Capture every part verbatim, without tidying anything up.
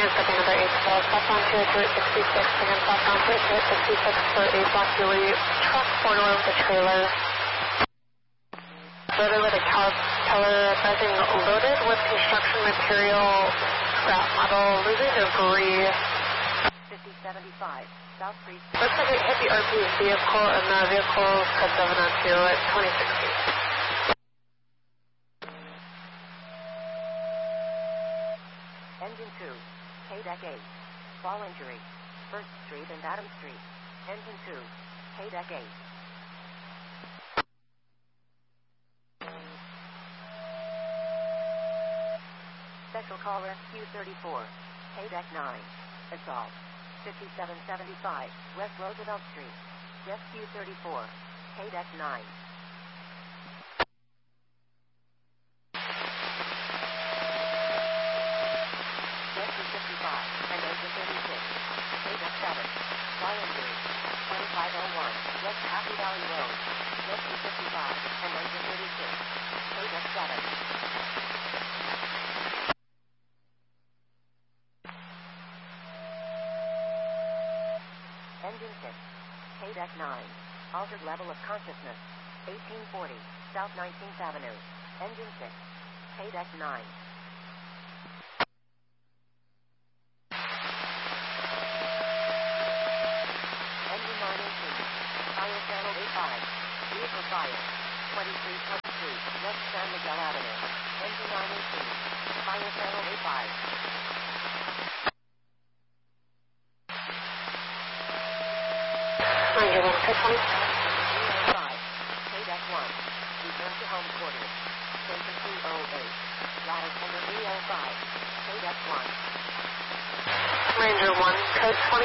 and second number eight twelve, southbound two two sixty-six, again southbound two two sixty-six for a Block Julie truck, four-door with a trailer. Loaded with a Caterpillar, advising loaded with construction material, scrap model, losing debris. fifty seventy-five, South Street. Looks like it hit the R P vehicle and the vehicle code seven oh two at twenty sixty. Engine two, K-Deck eight, fall injury, First Street and Adams Street. Engine two, K-Deck eight. Special call Rescue thirty-four, K-Deck nine, assault, fifty-seven seventy-five, West Roosevelt Street. Rescue thirty-four, K-Deck nine. Rescue fifty-five, and engine thirty-six, K-Deck seven, fall injury, twenty-five oh one, West Happy Valley Road. Rescue fifty-five, and engine thirty-six, K-Deck seven. Engine six, K-Deck nine, altered level of consciousness, eighteen forty, South nineteenth Avenue. Engine six, K-Deck nine. Engine nine eighteen, fire channel A five, vehicle fire, twenty-three twenty-three, West San Miguel Avenue. Engine nine eighteen, fire channel A five. Ranger one, code twenty. K-Deck one, return to home quarters. Station two oh eight, ladder number three oh five, K-Deck one. Ranger one, code twenty.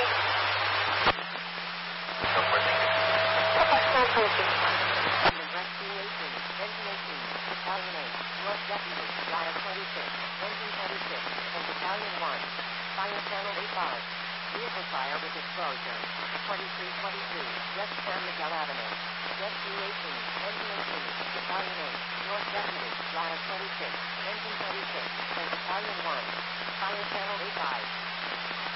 Rescue eighteen, engine eighteen, battalion eight, North Deputy, ladder twenty-six, engine twenty-six, and battalion one, fire channel A five. Vehicle fire with explosion, twenty-three twenty-three, West San Miguel Avenue. Rescue eighteen, engine eighteen, battalion eight, North Deputy, ladder twenty-six, engine twenty-six, and battalion one, fire channel A five.